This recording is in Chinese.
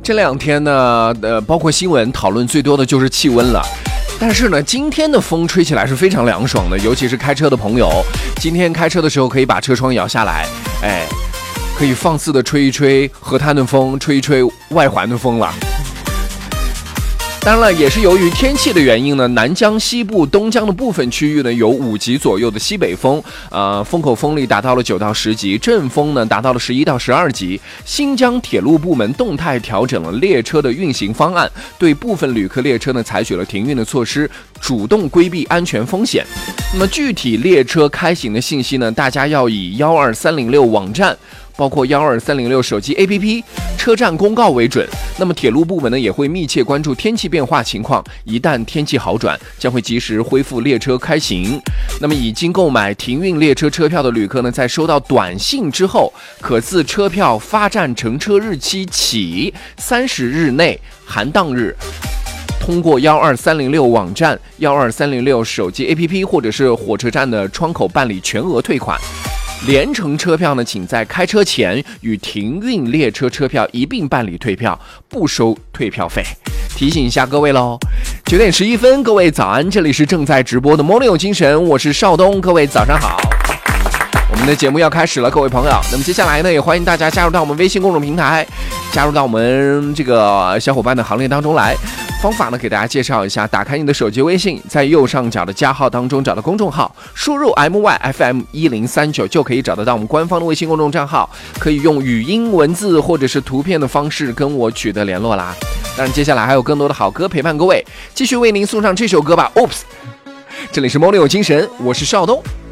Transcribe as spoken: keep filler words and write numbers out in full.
这两天呢，呃，包括新闻讨论最多的就是气温了。但是呢，今天的风吹起来是非常凉爽的，尤其是开车的朋友，今天开车的时候可以把车窗摇下来，哎，可以放肆的吹一吹河滩的风，吹一吹外环的风了。当然了，也是由于天气的原因呢，南疆西部、东疆的部分区域呢有五级左右的西北风，呃，风口风力达到了九到十级，阵风呢达到了十一到十二级。新疆铁路部门动态调整了列车的运行方案，对部分旅客列车呢采取了停运的措施，主动规避安全风险。那么具体列车开行的信息呢，大家要以幺二三零六网站，包括幺二三零六手机 A P P、车站公告为准。那么铁路部门呢也会密切关注天气变化情况，一旦天气好转，将会及时恢复列车开行。那么已经购买停运列车车票的旅客呢，在收到短信之后，可自车票发站乘车日期起三十日内含当日，通过幺二三零六网站、幺二三零六手机 A P P 或者是火车站的窗口办理全额退款。联程车票呢，请在开车前与停运列车车票一并办理退票，不收退票费。提醒一下各位喽，九点十一分，各位早安，这里是正在直播的 Morning 有精神，我是邵东，各位早上好。我们的节目要开始了，各位朋友。那么接下来呢，也欢迎大家加入到我们微信公众平台，加入到我们这个小伙伴的行列当中来。方法呢，给大家介绍一下，打开你的手机微信，在右上角的加号当中找到公众号，输入 M Y F M 一零三九就可以找得到我们官方的微信公众账号，可以用语音、文字或者是图片的方式跟我取得联络啦。当然，接下来还有更多的好歌陪伴各位，继续为您送上这首歌吧。Oops， 这里是 Morning 有精神，我是邵东。